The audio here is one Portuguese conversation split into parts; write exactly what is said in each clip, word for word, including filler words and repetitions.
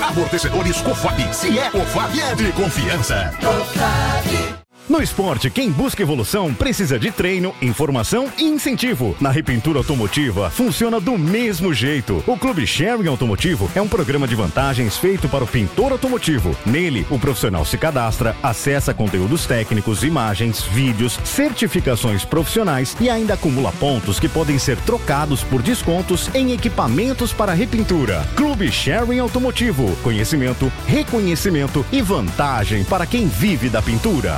Amortecedores Cofap. Se é Cofap, é de confiança. Cofap. No esporte, quem busca evolução precisa de treino, informação e incentivo. Na Repintura Automotiva, funciona do mesmo jeito. O Clube Sharing Automotivo é um programa de vantagens feito para o pintor automotivo. Nele, o profissional se cadastra, acessa conteúdos técnicos, imagens, vídeos, certificações profissionais e ainda acumula pontos que podem ser trocados por descontos em equipamentos para repintura. Clube Sharing Automotivo. Conhecimento, reconhecimento e vantagem para quem vive da pintura.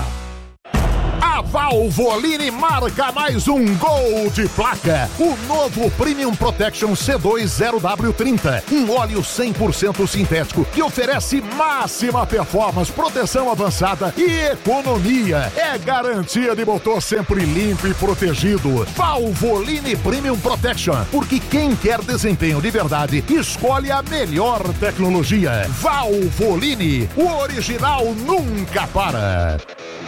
A Valvoline marca mais um gol de placa. O novo Premium Protection C dois zero W trinta. Um óleo cem por cento sintético que oferece máxima performance, proteção avançada e economia. É garantia de motor sempre limpo e protegido. Valvoline Premium Protection. Porque quem quer desempenho de verdade, escolhe a melhor tecnologia. Valvoline. O original nunca para.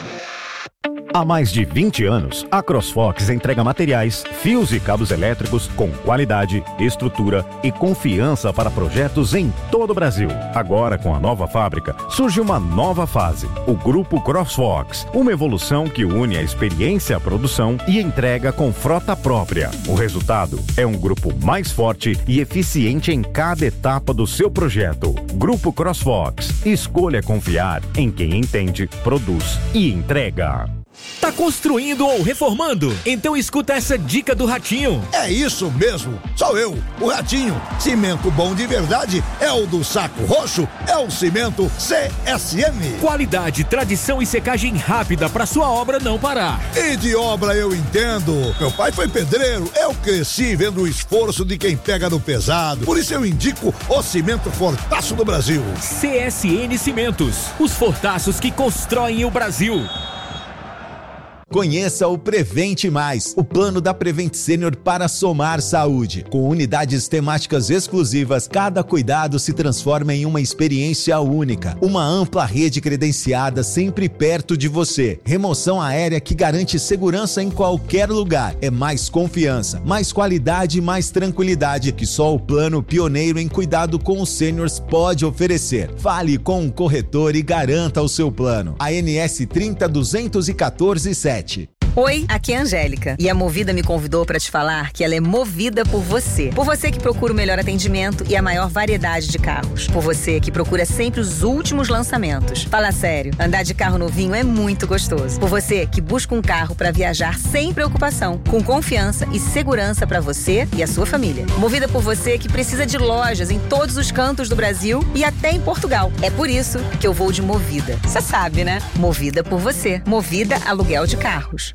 Há mais de vinte anos, a CrossFox entrega materiais, fios e cabos elétricos com qualidade, estrutura e confiança para projetos em todo o Brasil. Agora, com a nova fábrica, surge uma nova fase, o Grupo CrossFox, uma evolução que une a experiência à produção e entrega com frota própria. O resultado é um grupo mais forte e eficiente em cada etapa do seu projeto. Grupo CrossFox. Escolha confiar em quem entende, produz e entrega. Tá construindo ou reformando? Então escuta essa dica do Ratinho. É isso mesmo, sou eu, o Ratinho. Cimento bom de verdade é o do Saco Roxo, é o cimento C S M. Qualidade, tradição e secagem rápida para sua obra não parar. E de obra eu entendo. Meu pai foi pedreiro, eu cresci vendo o esforço de quem pega no pesado. Por isso eu indico o cimento Fortaço do Brasil. C S N Cimentos, os fortaços que constroem o Brasil. Conheça o Prevente Mais, o plano da Prevent Senior para somar saúde. Com unidades temáticas exclusivas, cada cuidado se transforma em uma experiência única. Uma ampla rede credenciada sempre perto de você. Remoção aérea que garante segurança em qualquer lugar. É mais confiança, mais qualidade e mais tranquilidade que só o plano pioneiro em cuidado com os seniors pode oferecer. Fale com um corretor e garanta o seu plano. A N S trinta duzentos e quatorze sete. Oi, aqui é a Angélica e a Movida me convidou para te falar que ela é movida por você. Por você que procura o melhor atendimento e a maior variedade de carros. Por você que procura sempre os últimos lançamentos. Fala sério, andar de carro novinho é muito gostoso. Por você que busca um carro para viajar sem preocupação, com confiança e segurança para você e a sua família. Movida por você que precisa de lojas em todos os cantos do Brasil e até em Portugal. É por isso que eu vou de Movida. Você sabe, né? Movida por você. Movida Aluguel de Carros.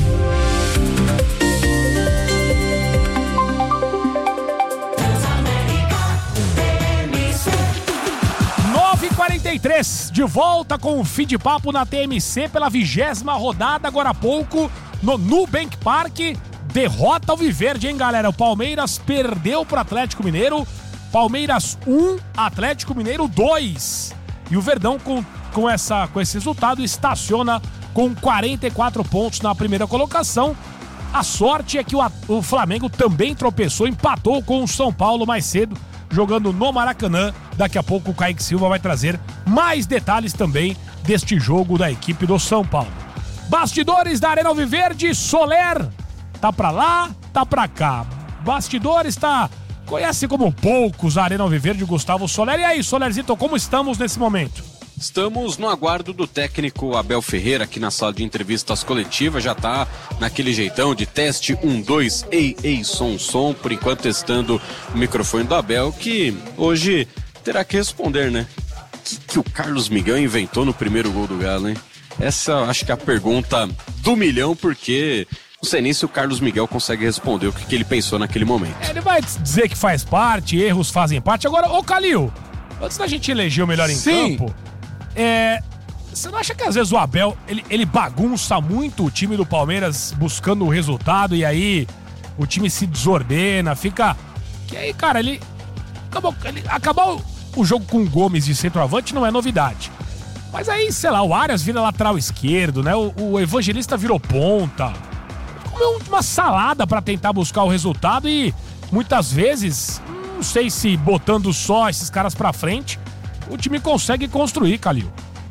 nove e quarenta e três, de volta com o Fim de Papo na T M C pela vigésima rodada, agora há pouco, no Nubank Park. Derrota ao Alviverde, hein, galera? O Palmeiras perdeu pro Atlético Mineiro. Palmeiras um, Atlético Mineiro dois. E o Verdão, com, com, essa, com esse resultado, estaciona com quarenta e quatro pontos na primeira colocação. A sorte é que o, o Flamengo também tropeçou, empatou com o São Paulo mais cedo, jogando no Maracanã. Daqui a pouco o Kaique Silva vai trazer mais detalhes também deste jogo da equipe do São Paulo. Bastidores da Arena Alviverde, Soler tá pra lá, tá pra cá. Bastidores tá... Conhece como poucos a Arena Alviverde, Gustavo Soler. E aí, Solerzito, como estamos nesse momento? Estamos no aguardo do técnico Abel Ferreira aqui na sala de entrevistas coletivas. Já tá naquele jeitão de teste um, dois, ei, ei, som, som. Por enquanto testando o microfone do Abel, que hoje terá que responder, né? O que, que o Carlos Miguel inventou no primeiro gol do Galo, hein? Essa acho que é a pergunta do milhão, porque não sei nem se o Carlos Miguel consegue responder o que, que ele pensou naquele momento. Ele vai dizer que faz parte, erros fazem parte. Agora, ô Calil, antes da gente eleger o melhor em Sim. campo... É, você não acha que às vezes o Abel ele, ele bagunça muito o time do Palmeiras buscando o resultado e aí o time se desordena, fica... Que aí, cara, ele... Acabou, ele acabar o, o jogo com o Gomes de centroavante não é novidade. Mas aí, sei lá, o Arias vira lateral esquerdo, né? O, o Evangelista virou ponta. Comeu uma salada pra tentar buscar o resultado e muitas vezes, não sei se botando só esses caras pra frente, o time consegue construir, Calil.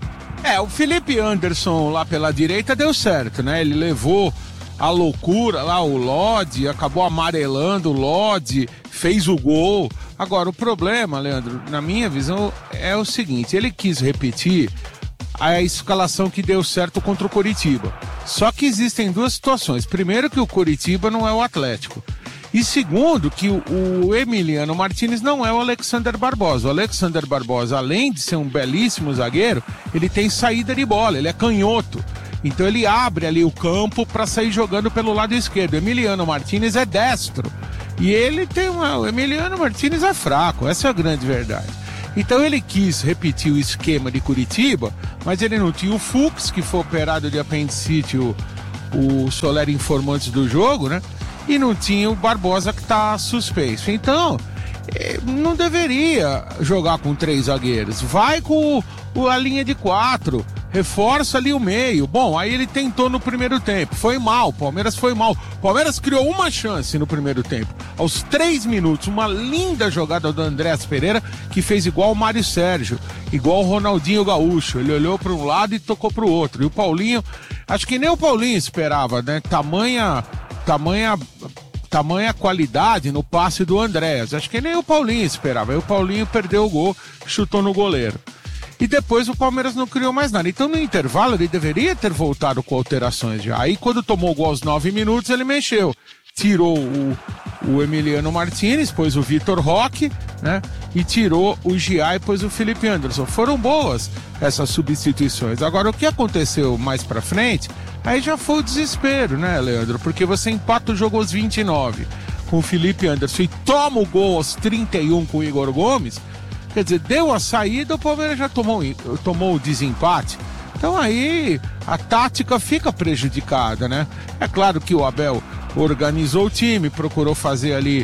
É, o Felipe Anderson lá pela direita deu certo, né? Ele levou a loucura lá, o Lodge, acabou amarelando o Lodge, fez o gol. Agora, o problema, Leandro, na minha visão, é o seguinte, ele quis repetir a escalação que deu certo contra o Coritiba. Só que existem duas situações. Primeiro, que o Coritiba não é o Atlético. E segundo, que o, o Emiliano Martinez não é o Alexander Barbosa. O Alexander Barbosa, além de ser um belíssimo zagueiro, ele tem saída de bola, ele é canhoto. Então ele abre ali o campo para sair jogando pelo lado esquerdo. O Emiliano Martinez é destro. E ele tem uma... O Emiliano Martinez é fraco, essa é a grande verdade. Então ele quis repetir o esquema de Curitiba, mas ele não tinha o Fux, que foi operado de apendicite, o, o Soler informou antes do jogo, né? E não tinha o Barbosa, que tá suspenso. Então, não deveria jogar com três zagueiros. Vai com o, a linha de quatro, reforça ali o meio. Bom, aí ele tentou no primeiro tempo, foi mal, o Palmeiras foi mal. O Palmeiras criou uma chance no primeiro tempo. Aos três minutos, uma linda jogada do Andrés Pereira, que fez igual o Mário Sérgio, igual o Ronaldinho Gaúcho. Ele olhou para um lado e tocou para o outro. E o Paulinho, acho que nem o Paulinho esperava, né? Tamanha... Tamanha, tamanha qualidade no passe do Andréas. Acho que nem o Paulinho esperava. Aí o Paulinho perdeu o gol, chutou no goleiro. E depois o Palmeiras não criou mais nada. Então no intervalo ele deveria ter voltado com alterações já. Aí quando tomou o gol aos nove minutos ele mexeu. Tirou o, o Emiliano Martinez, pôs o Vitor Roque, né? E tirou o Giai e pôs o Felipe Anderson. Foram boas essas substituições. Agora o que aconteceu mais pra frente... Aí já foi o desespero, né, Leandro? Porque você empata o jogo aos vinte e nove com o Felipe Anderson e toma o gol aos trinta e um com o Igor Gomes. Quer dizer, deu a saída, o Palmeiras já tomou, tomou o desempate. Então aí a tática fica prejudicada, né? É claro que o Abel organizou o time, procurou fazer ali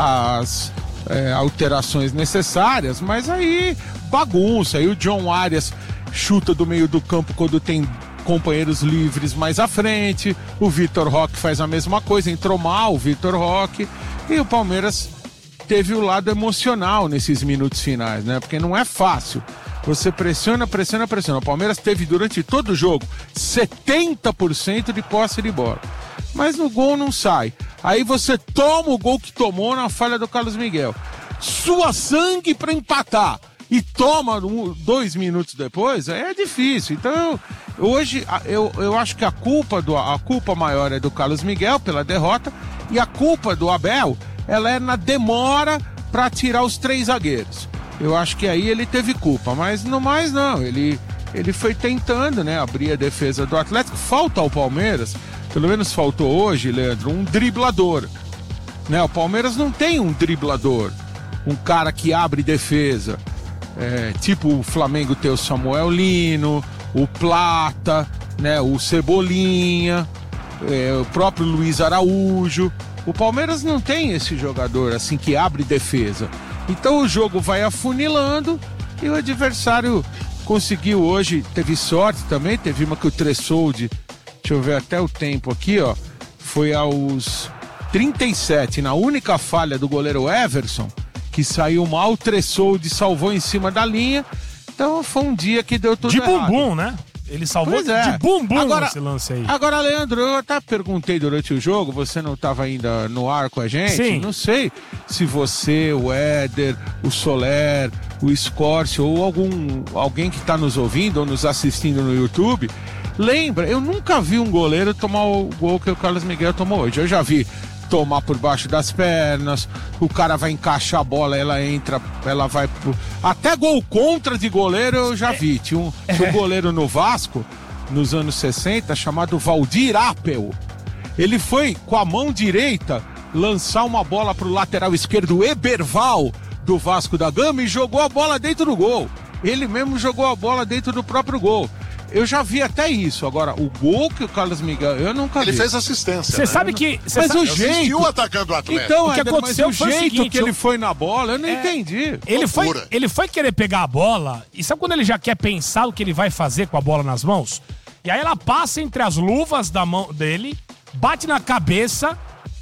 as é, alterações necessárias, mas aí bagunça. Aí o John Arias chuta do meio do campo quando tem companheiros livres mais à frente, o Vitor Roque faz a mesma coisa, entrou mal o Vitor Roque, e o Palmeiras teve o lado emocional nesses minutos finais, né? Porque não é fácil. Você pressiona, pressiona, pressiona. O Palmeiras teve durante todo o jogo setenta por cento de posse de bola. Mas no gol não sai. Aí você toma o gol que tomou na falha do Carlos Miguel. Sua sangue para empatar. E toma um, dois minutos depois, aí é difícil. Então, hoje, eu, eu acho que a culpa, do, a culpa maior é do Carlos Miguel pela derrota, e a culpa do Abel, ela é na demora para tirar os três zagueiros. Eu acho que aí ele teve culpa, mas no mais não, ele, ele foi tentando, né, abrir a defesa do Atlético. Falta ao Palmeiras, pelo menos faltou hoje, Leandro, um driblador. Né, o Palmeiras não tem um driblador, um cara que abre defesa. É, tipo o Flamengo tem o Samuel Lino, o Plata, né, o Cebolinha, é, o próprio Luiz Araújo. O Palmeiras não tem esse jogador assim que abre defesa. Então o jogo vai afunilando e o adversário conseguiu hoje, teve sorte também, teve uma que o Tressoldi, deixa eu ver até o tempo aqui, ó, foi aos trinta e sete, na única falha do goleiro Everson, que saiu mal, o Tressoldi salvou em cima da linha. Então foi um dia que deu tudo de errado. bumbum, né? Ele salvou é. de bumbum agora, esse lance aí. Agora, Leandro, eu até perguntei durante o jogo, você não estava ainda no ar com a gente? Sim. Não sei se você, o Éder, o Soler, o Scorcio ou algum, alguém que está nos ouvindo ou nos assistindo no YouTube, lembra, eu nunca vi um goleiro tomar o gol que o Carlos Miguel tomou hoje. Eu já vi tomar por baixo das pernas, o cara vai encaixar a bola, ela entra, ela vai pro... Até gol contra de goleiro eu já vi. Tinha um, tinha um goleiro no Vasco, nos anos sessenta, chamado Valdir Apel. Ele foi com a mão direita lançar uma bola pro lateral esquerdo, Eberval, do Vasco da Gama, e jogou a bola dentro do gol. Ele mesmo jogou a bola dentro do próprio gol. Eu já vi até isso. Agora, o gol que o Carlos Miguel, eu nunca vi. Ele fez assistência. Você né? sabe que... Mas sabe, o jeito... o atacando o Atlético. Então, o que Éder, aconteceu mas o foi o jeito seguinte, que ele eu- foi na bola, eu não É. entendi. Ele foi, Loucura. ele foi querer pegar a bola, e sabe quando ele já quer pensar o que ele vai fazer com a bola nas mãos? E aí ela passa entre as luvas da mão dele, bate na cabeça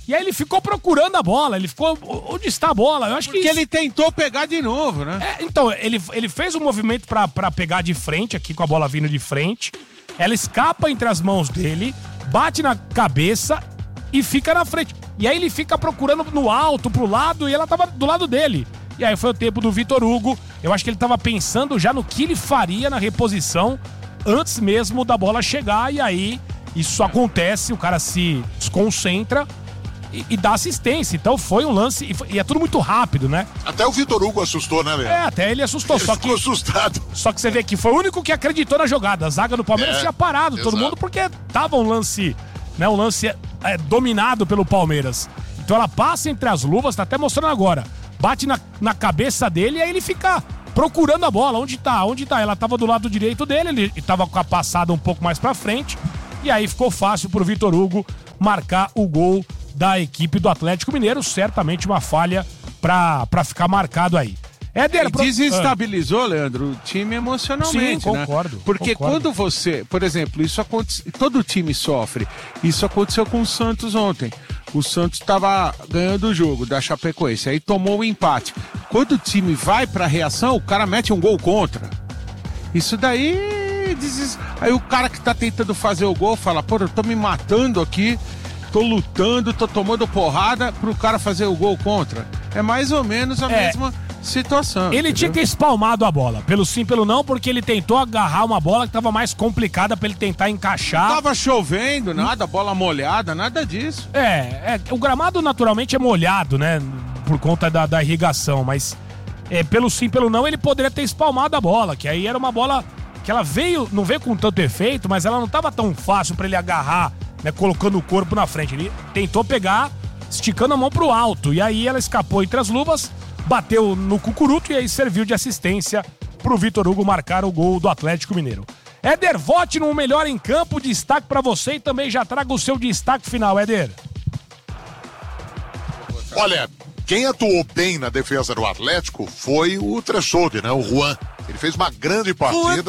E aí ele ficou procurando a bola, ele ficou, onde está a bola? Eu acho Porque que ele tentou pegar de novo, né? É, então, ele, ele fez um movimento pra, pra pegar de frente, aqui com a bola vindo de frente, ela escapa entre as mãos dele, bate na cabeça e fica na frente. E aí ele fica procurando no alto, pro lado, e ela tava do lado dele. E aí foi o tempo do Vitor Hugo, eu acho que ele tava pensando já no que ele faria na reposição antes mesmo da bola chegar, e aí isso acontece, o cara se desconcentra, E, e dá assistência. Então foi um lance. E, foi, e é tudo muito rápido, né? Até o Vitor Hugo assustou, né, Leandro? É, até ele assustou. Ele só ficou que, assustado. Só que você vê que foi o único que acreditou na jogada. A zaga do Palmeiras É, tinha parado todo exato. mundo porque tava um lance, né? Um lance é, dominado pelo Palmeiras. Então ela passa entre as luvas, tá até mostrando agora. Bate na, na cabeça dele e aí ele fica procurando a bola. Onde tá? Onde tá? Ela tava do lado direito dele, ele tava com a passada um pouco mais pra frente. E aí ficou fácil pro Vitor Hugo marcar o gol da equipe do Atlético Mineiro, certamente uma falha pra, pra ficar marcado aí. Éder, E pro- desestabilizou, ah. Leandro, o time emocionalmente, Sim, concordo, né? Porque concordo. quando você, por exemplo, isso acontece, todo time sofre. Isso aconteceu com o Santos ontem. O Santos estava ganhando o jogo da Chapecoense, aí tomou o empate. Quando o time vai pra reação, o cara mete um gol contra. Isso daí... Deses... Aí o cara que tá tentando fazer o gol fala, pô, eu tô me matando aqui, tô lutando, tô tomando porrada pro cara fazer o gol contra. É mais ou menos a É. mesma situação. Ele entendeu? tinha que ter espalmado a bola, pelo sim, pelo não, porque ele tentou agarrar uma bola que tava mais complicada pra ele tentar encaixar. Não tava chovendo, nada, bola molhada, nada disso. É, é, o gramado naturalmente é molhado, né? Por conta da, da irrigação, mas é, pelo sim, pelo não, ele poderia ter espalmado a bola, que aí era uma bola que ela veio, não veio com tanto efeito, mas ela não tava tão fácil pra ele agarrar, né? Colocando o corpo na frente. Ele tentou pegar, esticando a mão pro alto, e aí ela escapou entre as luvas, bateu no cucuruto e aí serviu de assistência pro Vitor Hugo marcar o gol do Atlético Mineiro. Éder, vote no melhor em campo, destaque pra você e também já traga o seu destaque final, Éder. Olha, quem atuou bem na defesa do Atlético foi o Tressoldi, né? O Juan. Ele fez uma grande partida.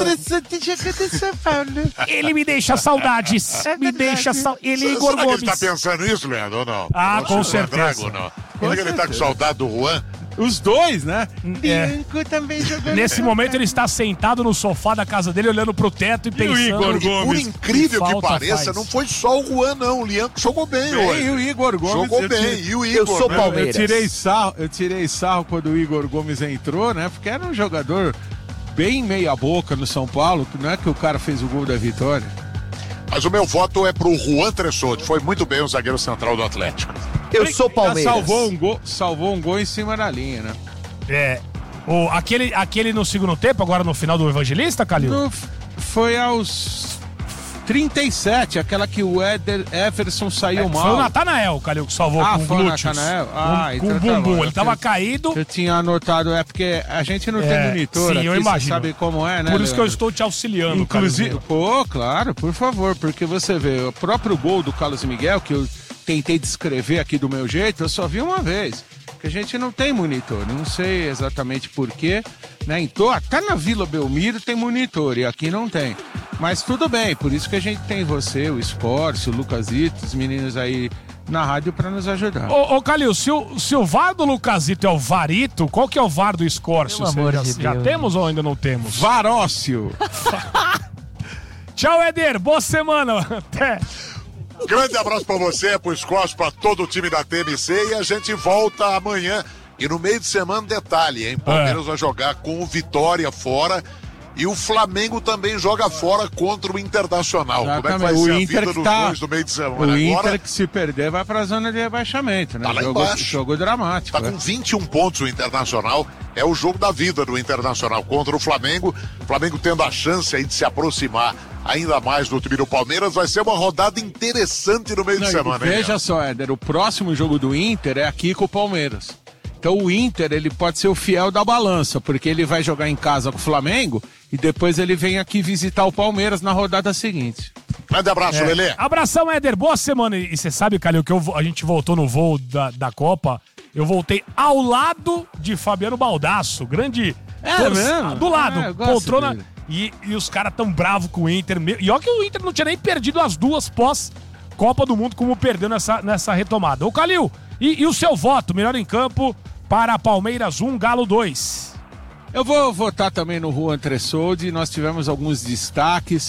Ele me deixa saudades. Me deixa saudades. Ele, Igor Será que ele Gomes. tá pensando nisso, Leandro, ou não? Ah, Nosso com Juan certeza. Drago, não. Será que ele tá com saudade do Juan? Os dois, né? É. Bianco também jogando. Nesse momento ele está sentado no sofá da casa dele, olhando pro teto e pensando... Igor E por Gomes, incrível que que, falta pareça, faz. não foi só o Juan, não. O Lianco jogou bem, Bem, hoje. e o Igor Gomes. Jogou eu bem. tirei- E o Igor, sou né? Palmeiras. Eu tirei sarro, eu tirei sarro quando o Igor Gomes entrou, né? Porque era um jogador bem meia boca no São Paulo, que não é que o cara fez o gol da vitória. Mas o meu voto é pro Juan Tressoldi. Foi muito bem o zagueiro central do Atlético. Eu sou Palmeiras. Salvou um gol, salvou um gol em cima da linha, né? É, o, aquele, aquele no segundo tempo, agora no final do Evangelista, Calil? No- foi aos trinta e sete, aquela que o Éder Everson saiu mal. Foi o Natanael, Calil, que salvou Ah, com foi o glúteos. Natanael? Ah, com, então com tá bumbum. bom. Ele tava Eu- caído. Eu tinha anotado, é porque a gente não É, tem monitor sim, aqui, eu você imagino. sabe como é, né, Por isso que eu Leandro? estou te auxiliando, Inclusive, Calil. pô, claro, por favor, porque você vê, o próprio gol do Carlos Miguel, que eu tentei descrever aqui do meu jeito, eu só vi uma vez. Porque a gente não tem monitor, não sei exatamente porquê, né? Então, até na Vila Belmiro tem monitor e aqui não tem. Mas tudo bem, por isso que a gente tem você, o Esforço, o Lucasito, os meninos aí na rádio para nos ajudar. Ô, ô Calil, se o, se o V A R do Lucasito é o Varito, qual que é o V A R do Escórcio? Pelo Você amor já, de já Deus. temos ou ainda não temos? Varócio! Tchau, Éder. Boa semana. Até. Grande abraço pra você, pro Escócio, pra todo o time da T M C. E a gente volta amanhã. E no meio de semana, detalhe, hein? Palmeiras É. vai jogar com o Vitória fora. E o Flamengo também joga fora contra o Internacional. Como é que vai Exatamente. ser O a Inter vida que dos tá- dois no meio de semana? O Agora Inter que se perder vai pra zona de rebaixamento, né? Tá lá jogo, embaixo. jogo dramático. tá né? com vinte e um pontos o Internacional. É o jogo da vida do Internacional contra o Flamengo. O Flamengo tendo a chance aí de se aproximar ainda mais do time do Palmeiras. Vai ser uma rodada interessante no meio Não, de e semana, hein? veja só, Éder, o próximo jogo do Inter é aqui com o Palmeiras. Então o Inter, ele pode ser o fiel da balança, porque ele vai jogar em casa com o Flamengo e depois ele vem aqui visitar o Palmeiras na rodada seguinte. Grande abraço, É. Lelê. Abração, Éder. Boa semana. E você sabe, Calil, que eu, vo- a gente voltou no voo da, da Copa. Eu voltei ao lado de Fabiano Baldasso. Grande. É torce- mesmo? Do lado. É, eu gosto poltrona. dele. E, e os caras tão bravos com o Inter. me- E olha que o Inter não tinha nem perdido as duas pós, Copa do Mundo, como perdeu nessa, nessa retomada. Ô, Calil, e, e o seu voto, melhor em campo, para Palmeiras um, Galo dois? Eu vou votar também no Juan Tressoldi. Nós tivemos alguns destaques.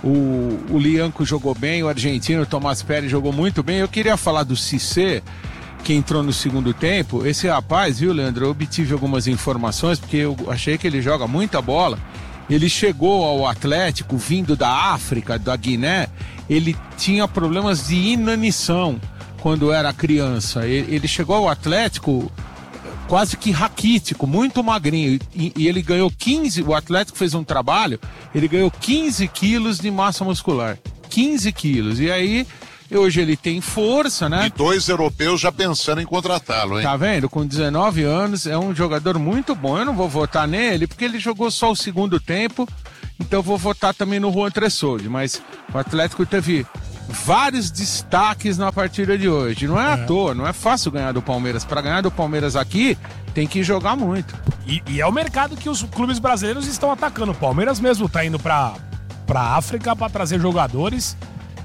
O, o Lianco jogou bem, o argentino Tomás Pérez jogou muito bem. Eu queria falar do Cissé, que entrou no segundo tempo. Esse rapaz, viu, Leandro? Eu obtive algumas informações, porque eu achei que ele joga muita bola. Ele chegou ao Atlético vindo da África, da Guiné. Ele tinha problemas de inanição quando era criança. Ele, ele chegou ao Atlético quase que raquítico, muito magrinho, e, e ele ganhou quinze, o Atlético fez um trabalho, ele ganhou quinze quilos de massa muscular, quinze quilos, e aí hoje ele tem força, né? E dois europeus já pensando em contratá-lo, hein? Tá vendo? Com dezenove anos, é um jogador muito bom. Eu não vou votar nele, porque ele jogou só o segundo tempo, então eu vou votar também no Juan Tressoldi, mas o Atlético teve vários destaques na partida de hoje. Não é, é à toa, não é fácil ganhar do Palmeiras. Para ganhar do Palmeiras aqui, tem que jogar muito. E, e é o mercado que os clubes brasileiros estão atacando. O Palmeiras mesmo tá indo pra, pra África para trazer jogadores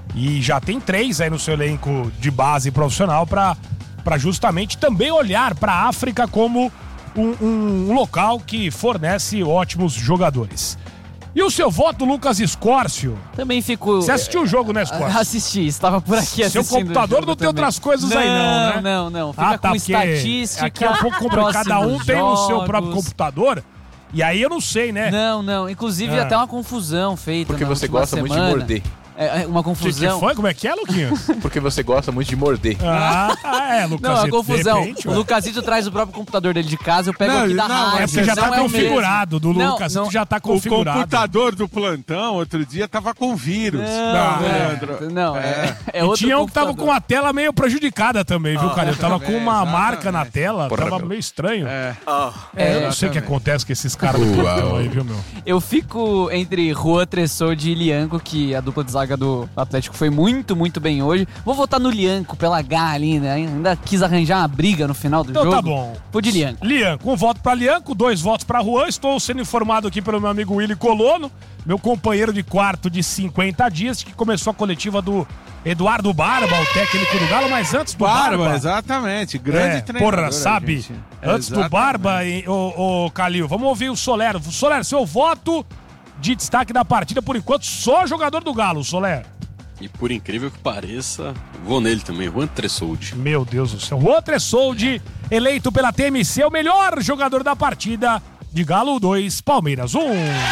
e já tem três aí no seu elenco de base profissional para para justamente também olhar para a África como um, um, um local que fornece ótimos jogadores. E o seu voto, Lucas Escórcio? Também ficou... Você assistiu o jogo, né, Escórcio? Assisti, estava por aqui assistindo. Seu computador não tem também. outras coisas não, aí, não, né? Não, não, Fica ah, tá, com estatística. Aqui é um pouco complicado. Cada um tem o seu próprio jogos. computador. E aí eu não sei, né? Não, não. Inclusive, é. até uma confusão feita. Porque você gosta semana. muito de morder. É uma confusão. Que, que foi? Como é que é, Luquinhas? Porque você gosta muito de morder. Ah, é, Lucasito. Não, a confusão. Repente, o Lucasito traz o próprio computador dele de casa, eu pego não, aqui da não, rádio. É porque já tá é configurado, do Lucasito já tá configurado. O computador do plantão, outro dia, tava com vírus. Não, Leandro. Não, é, é, é outro tinha um que tava com a tela meio prejudicada também, viu, ah, cara? Eu tava com uma exatamente. marca na tela, Porra, tava meu. meio estranho. É. Oh, é, eu não sei o que acontece com esses caras do plantão aí, viu, meu? Eu fico entre Juan Tressoldi e Lianco, que a dupla de zaga do Atlético foi muito, muito bem hoje. Vou votar no Lianco pela H ali, né? Ainda quis arranjar uma briga no final do então, jogo. Então tá bom. Vou de Lianco. Lianco, um voto pra Lianco, dois votos pra Juan. Estou sendo informado aqui pelo meu amigo Willy Colono, meu companheiro de quarto de cinquenta dias, que começou a coletiva do Eduardo Barba, o técnico do Galo, mas antes do Barba... Barba, exatamente. Grande é, treinador. Porra, sabe? Antes exatamente. do Barba, o, o Calil, vamos ouvir o Soler. Soler, seu voto de destaque da partida, por enquanto, só jogador do Galo, Soler. E por incrível que pareça, vou nele também, Juan Tressoldi. Meu Deus do céu. Juan Tressoldi, eleito pela T M C, o melhor jogador da partida de Galo dois, Palmeiras um.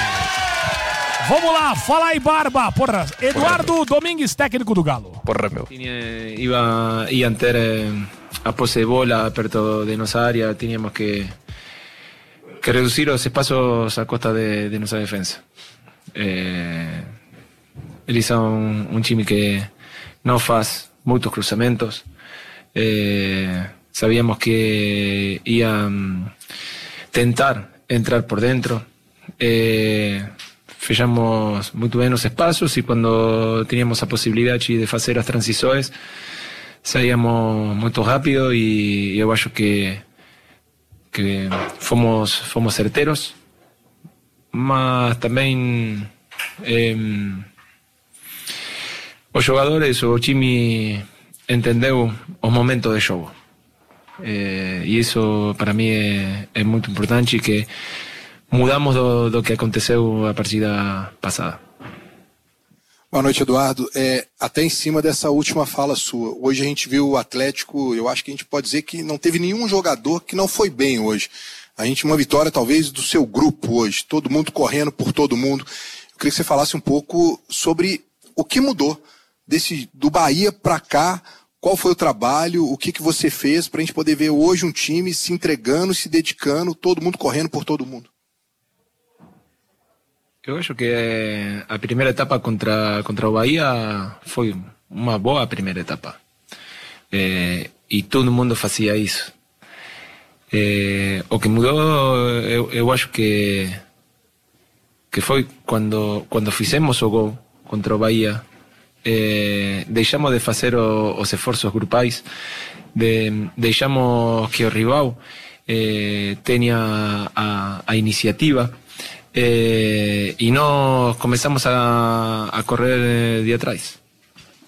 Vamos lá, fala aí, Barba. Porra, Eduardo Porra, Domingues, técnico do Galo. Porra, meu. Tiene, iba, iban a ter eh, a posse de bola perto de nossa área, teníamos que, que reducir os espaços a costa de, de nossa defensa. Eh, Eles são um, um time que não faz muitos cruzamentos. Eh, sabíamos que iam tentar entrar por dentro. Eh, fechamos muito bem os espaços e quando teníamos a possibilidade de fazer as transições, saíamos muito rápido e eu acho que, que fomos, fomos certeiros, mas também... Eh, os jogadores, o time entendeu os momentos de jogo. Eh, e isso para mim é, é muito importante, que mudamos do, do que aconteceu a partida passada. Boa noite, Eduardo. É, até em cima dessa última fala sua, hoje a gente viu o Atlético, eu acho que a gente pode dizer que não teve nenhum jogador que não foi bem hoje. A gente, uma vitória talvez do seu grupo hoje, todo mundo correndo por todo mundo. Eu queria que você falasse um pouco sobre o que mudou desse, do Bahia para cá, qual foi o trabalho, o que, que você fez para a gente poder ver hoje um time se entregando, se dedicando, todo mundo correndo por todo mundo. Eu acho que a primeira etapa contra, contra o Bahia foi uma boa primeira etapa. É, e todo mundo fazia isso. É, o que mudou, eu, eu acho que, que foi quando, quando fizemos o gol contra o Bahia. Eh, deixamos de fazer o, os esforços grupais, de, deixamos que o rival eh, tenha a, a iniciativa eh, e nós começamos a, a correr de atrás.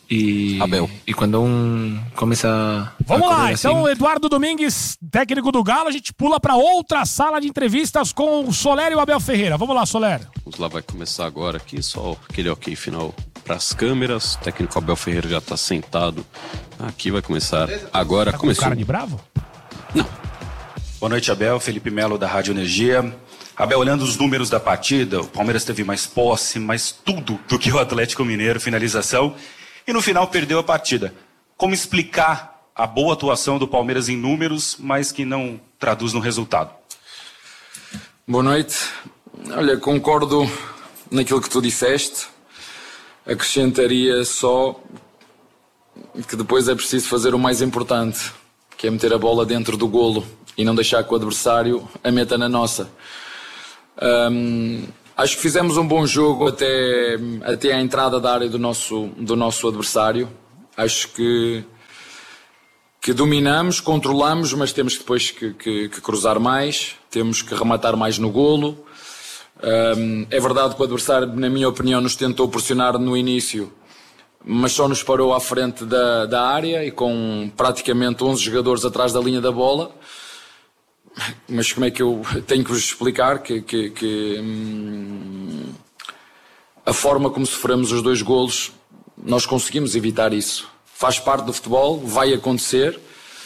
Y, Abel. y cuando un comienza a Vamos lá, correr então assim, Eduardo Domingues, técnico do Galo, a gente pula para outra sala de entrevistas com o Soler e o Abel Ferreira. Vamos lá, Soler. Vamos lá, vai começar agora aqui, só aquele ok final para as câmeras. O técnico Abel Ferreira já está sentado aqui, vai começar agora. Tá com Começou. cara de bravo? Boa noite, Abel. Felipe Melo, da Rádio Energia. Abel, olhando os números da partida, o Palmeiras teve mais posse, mais tudo do que o Atlético Mineiro, finalização, e no final perdeu a partida. Como explicar a boa atuação do Palmeiras em números, mas que não traduz no resultado? Boa noite. Olha, concordo naquilo que tu disseste. Acrescentaria só que depois é preciso fazer o mais importante, que é meter a bola dentro do golo e não deixar que o adversário a meta na nossa. Um, acho que fizemos um bom jogo até, até à entrada da área do nosso, do nosso adversário. Acho que, que dominamos, controlamos, mas temos depois que, que, que cruzar mais, temos que rematar mais no golo. Um, é verdade que o adversário, na minha opinião, nos tentou pressionar no início, mas só nos parou à frente da, da área e com praticamente onze jogadores atrás da linha da bola. Mas como é que eu tenho que vos explicar que, que, que hum, a forma como sofremos os dois golos, nós conseguimos evitar isso. Faz parte do futebol, vai acontecer.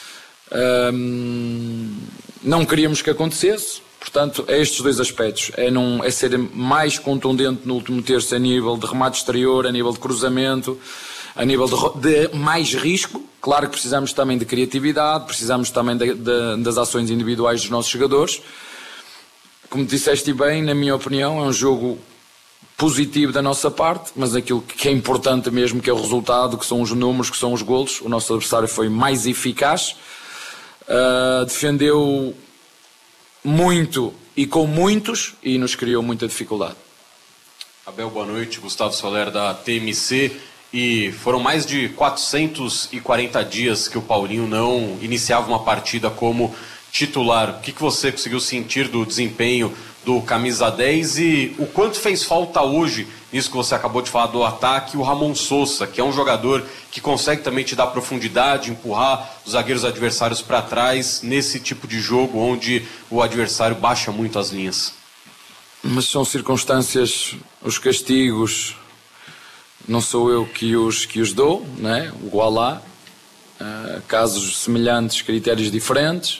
Hum, não queríamos que acontecesse. Portanto, é estes dois aspectos. É, não, é ser mais contundente no último terço a nível de remate exterior, a nível de cruzamento, a nível de, de mais risco. Claro que precisamos também de criatividade, precisamos também de, de, das ações individuais dos nossos jogadores. Como disseste bem, na minha opinião, é um jogo positivo da nossa parte, mas aquilo que é importante mesmo, que é o resultado, que são os números, que são os golos. O nosso adversário foi mais eficaz, uh, defendeu muito e com muitos e nos criou muita dificuldade. Abel, boa noite. Gustavo Soler, da T M C. E foram mais de quatrocentos e quarenta dias que o Paulinho não iniciava uma partida como titular. O que, que você conseguiu sentir do desempenho do camisa dez e o quanto fez falta hoje, nisso que você acabou de falar do ataque, o Ramon Sousa, que é um jogador que consegue também te dar profundidade, empurrar os zagueiros adversários para trás nesse tipo de jogo onde o adversário baixa muito as linhas? Mas são circunstâncias, os castigos, não sou eu que os, que os dou, né? Igual lá, uh, casos semelhantes, critérios diferentes,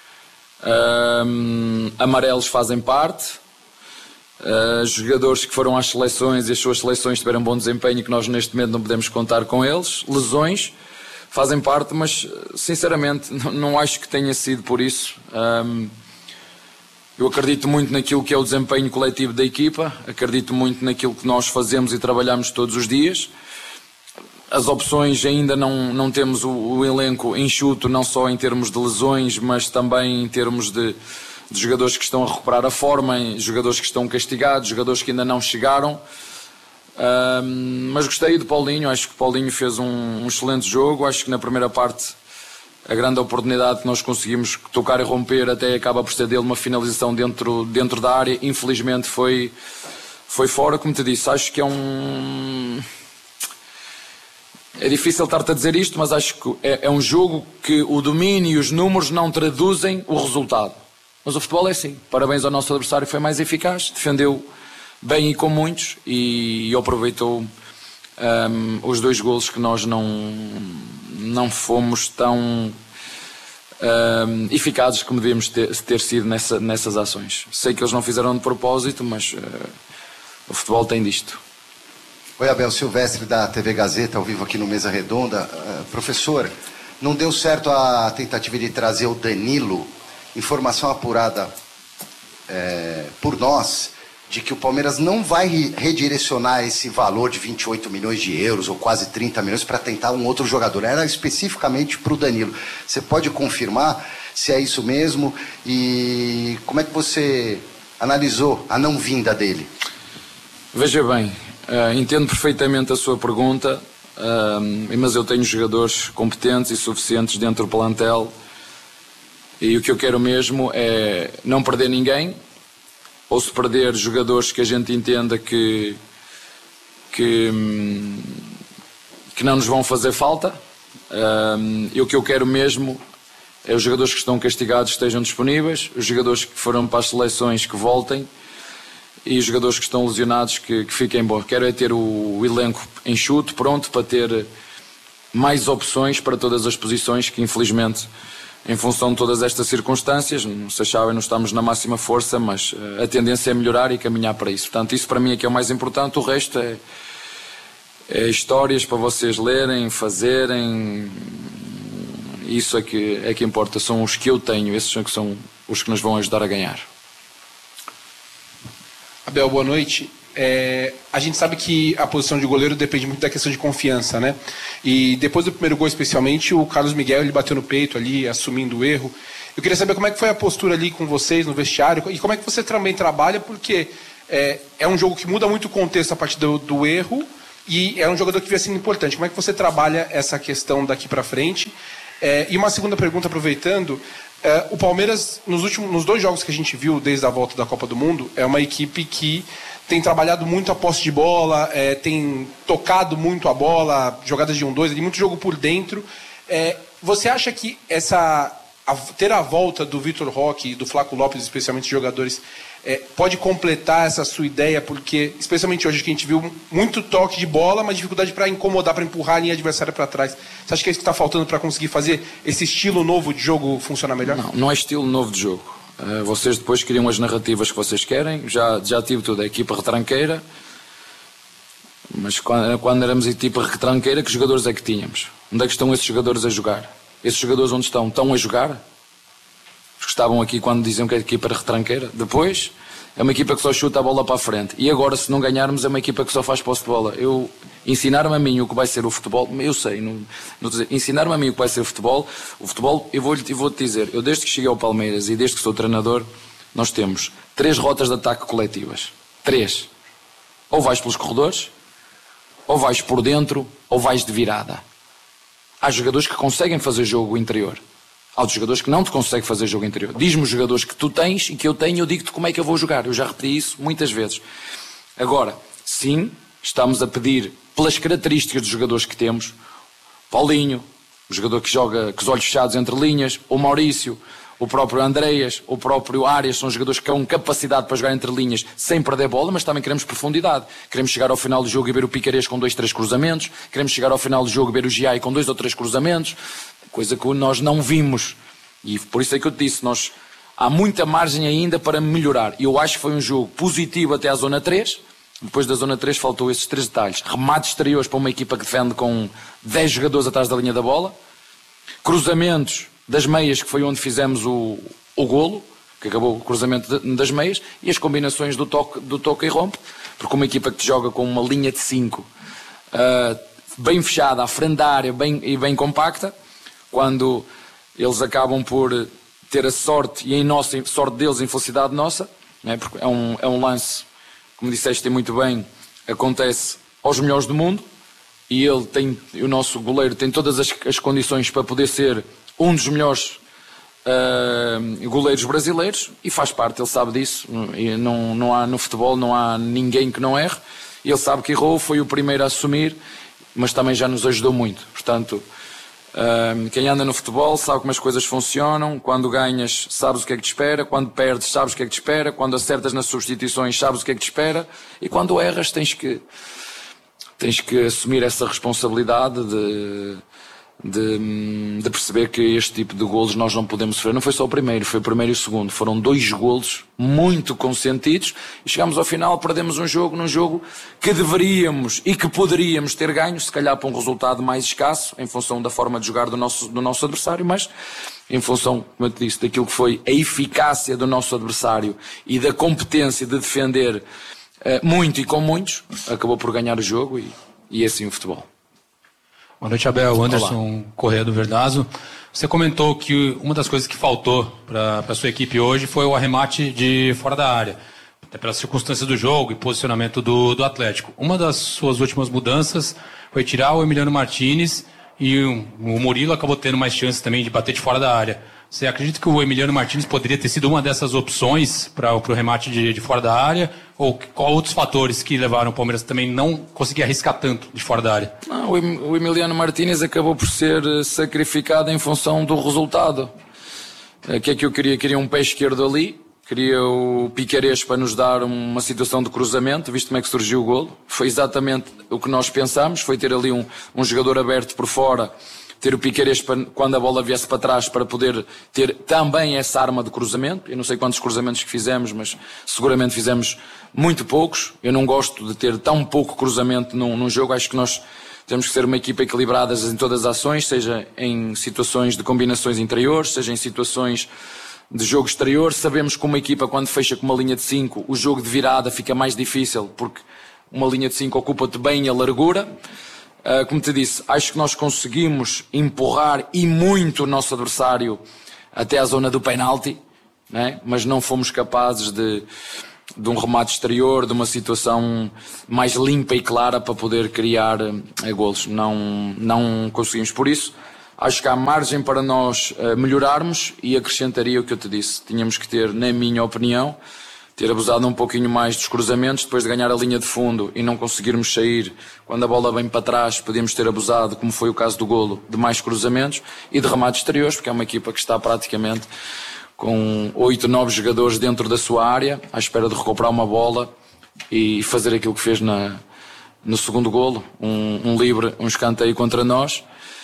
uh, amarelos fazem parte, uh, jogadores que foram às seleções e as suas seleções tiveram bom desempenho que nós neste momento não podemos contar com eles, lesões fazem parte, mas sinceramente não, não acho que tenha sido por isso. Um, Eu acredito muito naquilo que é o desempenho coletivo da equipa, acredito muito naquilo que nós fazemos e trabalhamos todos os dias. As opções ainda não, não temos o, o elenco enxuto, não só em termos de lesões, mas também em termos de, de jogadores que estão a recuperar a forma, jogadores que estão castigados, jogadores que ainda não chegaram. Um, mas gostei do Paulinho, acho que o Paulinho fez um, um excelente jogo, acho que na primeira parte a grande oportunidade que nós conseguimos tocar e romper até acaba por ser dele uma finalização dentro, dentro da área. Infelizmente foi, foi fora, como te disse. Acho que é um... É difícil estar-te a dizer isto, mas acho que é, é um jogo que o domínio e os números não traduzem o resultado. Mas o futebol é assim. Parabéns ao nosso adversário, foi mais eficaz, defendeu bem e com muitos e, e aproveitou um, os dois golos que nós não... não fomos tão um, eficazes como devíamos ter, ter sido nessa, nessas ações. Sei que eles não fizeram de propósito, mas uh, o futebol tem disto. Oi, Abel, Silvestre da T V Gazeta, ao vivo aqui no Mesa Redonda. Uh, professor, não deu certo a tentativa de trazer o Danilo, informação apurada é, por nós, de que o Palmeiras não vai redirecionar esse valor de vinte e oito milhões de euros ou quase trinta milhões para tentar um outro jogador. Era especificamente para o Danilo. Você pode confirmar se é isso mesmo e como é que você analisou a não vinda dele? Veja bem, uh, entendo perfeitamente a sua pergunta, uh, mas eu tenho jogadores competentes e suficientes dentro do plantel e o que eu quero mesmo é não perder ninguém, ou se perder jogadores que a gente entenda que, que, que não nos vão fazer falta. Um, e o que eu quero mesmo é os jogadores que estão castigados estejam disponíveis, os jogadores que foram para as seleções que voltem e os jogadores que estão lesionados que, que fiquem bons. Quero é ter o, o elenco enxuto, pronto para ter mais opções para todas as posições que infelizmente, em função de todas estas circunstâncias, não se sabem, não estamos na máxima força, mas uh, a tendência é melhorar e caminhar para isso. Portanto, isso para mim é que é o mais importante, o resto é, é histórias para vocês lerem, fazerem. Isso é que, é que importa, são os que eu tenho, esses são, que são os que nos vão ajudar a ganhar. Abel, boa noite. É, a gente sabe que a posição de goleiro depende muito da questão de confiança, né? E depois do primeiro gol, especialmente, o Carlos Miguel ele bateu no peito ali, assumindo o erro. Eu queria saber como é que foi a postura ali com vocês no vestiário e como é que você também trabalha, porque é, é um jogo que muda muito o contexto a partir do, do erro e é um jogador que vem sendo importante. Como é que você trabalha essa questão daqui para frente? É, e uma segunda pergunta, aproveitando, é, o Palmeiras, nos, últimos, nos dois jogos que a gente viu desde a volta da Copa do Mundo, é uma equipe que tem trabalhado muito a posse de bola, é, tem tocado muito a bola, jogadas de um dois, muito jogo por dentro. É, você acha que essa, a, ter a volta do Vitor Roque e do Flaco Lopes, especialmente jogadores, é, pode completar essa sua ideia? Porque, especialmente hoje, que a gente viu muito toque de bola, mas dificuldade para incomodar, para empurrar a linha adversária para trás. Você acha que é isso que está faltando para conseguir fazer esse estilo novo de jogo funcionar melhor? Não, não é estilo novo de jogo. Uh, vocês depois criam as narrativas que vocês querem. Já, já tive toda a equipa retranqueira, mas quando, quando éramos equipa retranqueira, que jogadores é que tínhamos? Onde é que estão esses jogadores a jogar? Esses jogadores onde estão? Estão a jogar? Os que estavam aqui quando diziam que a equipa era retranqueira. Depois é uma equipa que só chuta a bola para a frente. E agora, se não ganharmos, é uma equipa que só faz posse de bola. Eu ensinaram-me a mim o que vai ser o futebol. Eu sei, não, não dizer, ensinaram-me a mim o que vai ser o futebol. O futebol, eu vou-te vou dizer, eu desde que cheguei ao Palmeiras e desde que sou treinador, nós temos três rotas de ataque coletivas. Três. Ou vais pelos corredores, ou vais por dentro, ou vais de virada. Há jogadores que conseguem fazer jogo interior. Há outros jogadores que não te conseguem fazer jogo interior. Diz-me os jogadores que tu tens e que eu tenho, eu digo-te como é que eu vou jogar. Eu já repeti isso muitas vezes. Agora, sim, estamos a pedir, pelas características dos jogadores que temos, Paulinho, o jogador que joga com os olhos fechados entre linhas, o Maurício, o próprio Andreas, o próprio Arias, são jogadores que têm capacidade para jogar entre linhas sem perder bola, mas também queremos profundidade. Queremos chegar ao final do jogo e ver o Piquerez com dois, três cruzamentos. Queremos chegar ao final do jogo e ver o Giai com dois ou três cruzamentos. Coisa que nós não vimos. E por isso é que eu te disse, nós, há muita margem ainda para melhorar. E eu acho que foi um jogo positivo até à zona três. Depois da zona três faltou esses três detalhes. Remates exteriores para uma equipa que defende com dez jogadores atrás da linha da bola. Cruzamentos das meias, que foi onde fizemos o, o golo, que acabou o cruzamento de, das meias. E as combinações do toque, do toque e rompe. Porque uma equipa que te joga com uma linha de cinco uh, bem fechada, à frente da área bem, e bem compacta, quando eles acabam por ter a sorte, e em nossa sorte deles, infelicidade nossa, né? Porque é um, é um lance, como disseste muito bem, acontece aos melhores do mundo, e ele tem, o nosso goleiro tem todas as, as condições para poder ser um dos melhores uh, goleiros brasileiros, e faz parte, ele sabe disso, e não, não há, no futebol não há ninguém que não erre, ele sabe que errou, foi o primeiro a assumir, mas também já nos ajudou muito. Portanto, Uh, quem anda no futebol sabe como as coisas funcionam. Quando ganhas, sabes o que é que te espera. Quando perdes, sabes o que é que te espera. Quando acertas nas substituições, sabes o que é que te espera. E quando erras, tens que, tens que assumir essa responsabilidade de, de, de perceber que este tipo de golos nós não podemos sofrer. Não foi só o primeiro, foi o primeiro e o segundo. Foram dois golos muito consentidos. E chegámos ao final, perdemos um jogo, num jogo que deveríamos e que poderíamos ter ganho, se calhar para um resultado mais escasso, em função da forma de jogar do nosso, do nosso adversário, mas em função, como eu te disse, daquilo que foi a eficácia do nosso adversário e da competência de defender uh, muito e com muitos, acabou por ganhar o jogo e, e é assim o futebol. Boa noite, Abel. Anderson Correia do Verdazo. Você comentou que uma das coisas que faltou para a sua equipe hoje foi o arremate de fora da área, até pelas circunstâncias do jogo e posicionamento do, do Atlético. Uma das suas últimas mudanças foi tirar o Emiliano Martínez e o Murilo acabou tendo mais chances também de bater de fora da área. Você acredita que o Emiliano Martins poderia ter sido uma dessas opções para o remate de, de fora da área? Ou qual outros fatores que levaram o Palmeiras também não conseguir arriscar tanto de fora da área? Não, o Emiliano Martins acabou por ser sacrificado em função do resultado. O que é que eu queria? Queria um pé esquerdo ali, queria o Piquerez para nos dar uma situação de cruzamento, visto como é que surgiu o golo. Foi exatamente o que nós pensámos, foi ter ali um, um jogador aberto por fora, ter o Piquerez para, quando a bola viesse para trás, para poder ter também essa arma de cruzamento. Eu não sei quantos cruzamentos que fizemos, mas seguramente fizemos muito poucos. Eu não gosto de ter tão pouco cruzamento num, num jogo. Acho que nós temos que ser uma equipa equilibrada em todas as ações, seja em situações de combinações interiores, seja em situações de jogo exterior. Sabemos que uma equipa, quando fecha com uma linha de cinco, o jogo de virada fica mais difícil, porque uma linha de cinco ocupa-te bem a largura. Uh, como te disse, acho que nós conseguimos empurrar e muito o nosso adversário até à zona do penalti, né? Mas não fomos capazes de, de um remate exterior, de uma situação mais limpa e clara para poder criar uh, golos. Não, não conseguimos. Por isso, acho que há margem para nós uh, melhorarmos, e acrescentaria o que eu te disse. Tínhamos que ter, na minha opinião, ter abusado um pouquinho mais dos cruzamentos, depois de ganhar a linha de fundo e não conseguirmos sair quando a bola vem para trás. Podíamos ter abusado, como foi o caso do golo, de mais cruzamentos e de remates exteriores, porque é uma equipa que está praticamente com oito, nove jogadores dentro da sua área, à espera de recuperar uma bola e fazer aquilo que fez na, no segundo golo, um, um livre, um escanteio contra nós,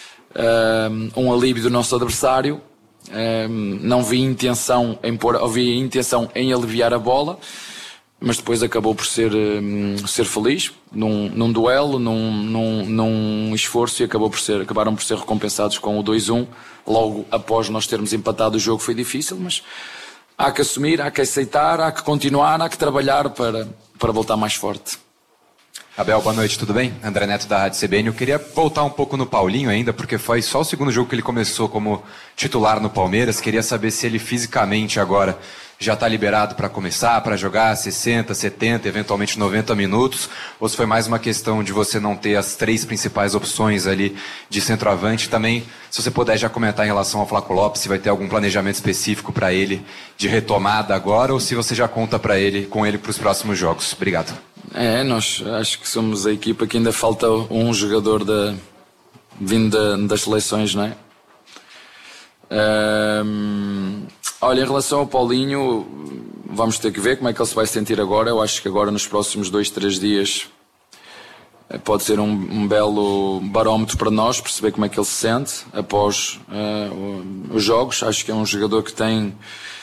um alívio do nosso adversário. Um, não vi intenção em pôr, havia intenção em aliviar a bola, mas depois acabou por ser, um, ser feliz num, num duelo, num, num, num esforço, e acabou por ser, acabaram por ser recompensados com o dois a um. Logo após nós termos empatado o jogo foi difícil, mas há que assumir, há que aceitar, há que continuar, há que trabalhar para, para voltar mais forte. Abel, boa noite, tudo bem? André Neto da Rádio C B N. Eu queria voltar um pouco no Paulinho ainda, porque foi só o segundo jogo que ele começou como titular no Palmeiras. Queria saber se ele fisicamente agora já está liberado para começar, para jogar sessenta, setenta, eventualmente noventa minutos, ou se foi mais uma questão de você não ter as três principais opções ali de centroavante. Também, se você puder já comentar em relação ao Flaco Lopes, se vai ter algum planejamento específico para ele de retomada agora, ou se você já conta para ele, com ele para os próximos jogos. Obrigado. É, nós acho que somos a equipa que ainda falta um jogador da, vindo da, das seleções, não é? Um, olha, em relação ao Paulinho, vamos ter que ver como é que ele se vai sentir agora. Eu acho que agora, nos próximos dois, três dias, pode ser um, um belo barómetro para nós, perceber como é que ele se sente após uh, os jogos. Acho que é um jogador que tem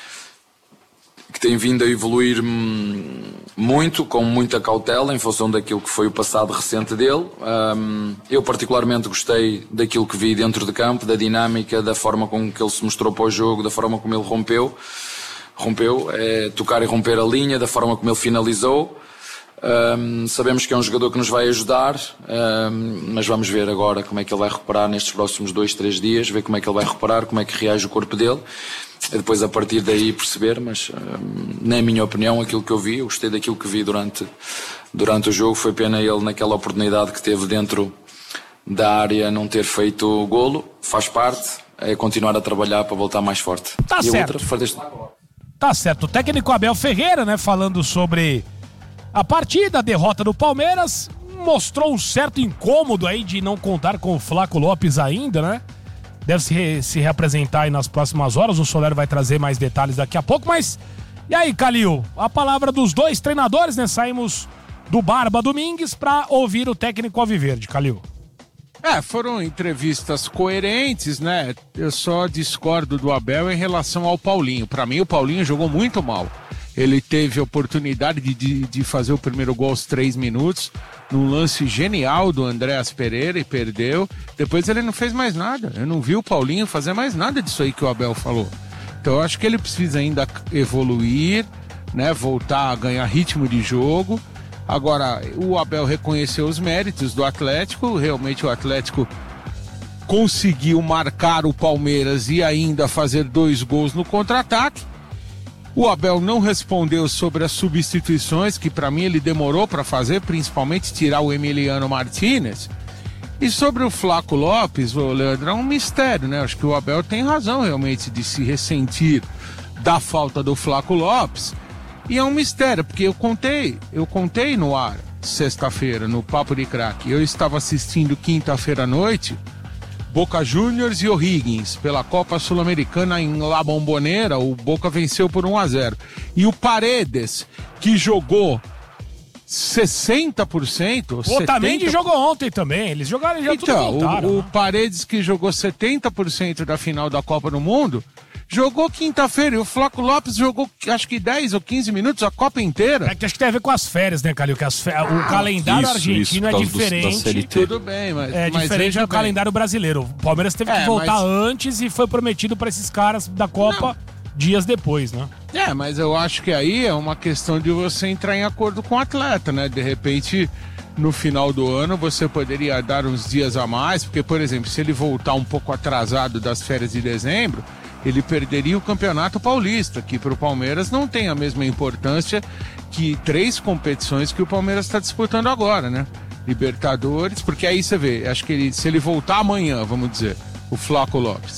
que tem vindo a evoluir muito, com muita cautela, em função daquilo que foi o passado recente dele. Um, eu particularmente gostei daquilo que vi dentro de campo, da dinâmica, da forma com que ele se mostrou para o jogo, da forma como ele rompeu, rompeu, é, tocar e romper a linha, da forma como ele finalizou. Um, sabemos que é um jogador que nos vai ajudar, um, mas vamos ver agora como é que ele vai recuperar nestes próximos dois, três dias, ver como é que ele vai recuperar, como é que reage o corpo dele. Depois, a partir daí, perceber, mas na minha opinião, aquilo que eu vi, eu gostei daquilo que vi durante, durante o jogo. Foi pena ele, naquela oportunidade que teve dentro da área, não ter feito o golo. Faz parte, é continuar a trabalhar para voltar mais forte. Tá e certo. Outra, foi deste... Tá certo. O técnico Abel Ferreira, né, falando sobre a partida, a derrota do Palmeiras, mostrou um certo incômodo aí de não contar com o Flaco Lopes ainda, né? Deve se, re, se reapresentar aí nas próximas horas. O Soler vai trazer mais detalhes daqui a pouco. Mas, e aí, Calil? A palavra dos dois treinadores, né? Saímos do Barba Domingues para ouvir o técnico alviverde, Calil. É, foram entrevistas coerentes, né? Eu só discordo do Abel em relação ao Paulinho. Para mim, o Paulinho jogou muito mal. Ele teve a oportunidade de, de, de fazer o primeiro gol aos três minutos, num lance genial do Andréas Pereira, e perdeu. Depois ele não fez mais nada. Eu não vi o Paulinho fazer mais nada disso aí que o Abel falou. Então eu acho que ele precisa ainda evoluir, né? Voltar a ganhar ritmo de jogo. Agora, o Abel reconheceu os méritos do Atlético. Realmente o Atlético conseguiu marcar o Palmeiras e ainda fazer dois gols no contra-ataque. O Abel não respondeu sobre as substituições, que para mim ele demorou para fazer, principalmente tirar o Emiliano Martins. E sobre o Flaco Lopes, o Leandro, é um mistério, né? Acho que o Abel tem razão realmente de se ressentir da falta do Flaco Lopes. E é um mistério, porque eu contei, eu contei no ar sexta-feira, no Papo de Craque. Eu estava assistindo quinta-feira à noite Boca Juniors e O'Higgins pela Copa Sul-Americana em La Bombonera. O Boca venceu por um a zero. E o Paredes, que jogou sessenta por cento... O Otamendi jogou ontem também. Eles jogaram já então, tudo voltaram. O, o né? Paredes, que jogou setenta por cento da final da Copa do Mundo, jogou quinta-feira. E o Flaco Lopes jogou, acho que dez ou quinze minutos, a Copa inteira. É que acho que tem a ver com as férias, né, Calil? Que as fe... O calendário isso, argentino isso, é do, diferente. Tudo bem, mas... É mas diferente do bem. calendário brasileiro. O Palmeiras teve É, que voltar mas... antes e foi prometido para esses caras da Copa Não. dias depois, né? É, mas eu acho que aí é uma questão de você entrar em acordo com o atleta, né? De repente, no final do ano, você poderia dar uns dias a mais, porque, por exemplo, se ele voltar um pouco atrasado das férias de dezembro, ele perderia o Campeonato Paulista, que para o Palmeiras não tem a mesma importância que três competições que o Palmeiras está disputando agora, né? Libertadores, porque aí você vê, acho que ele, se ele voltar amanhã, vamos dizer, o Flaco Lopes,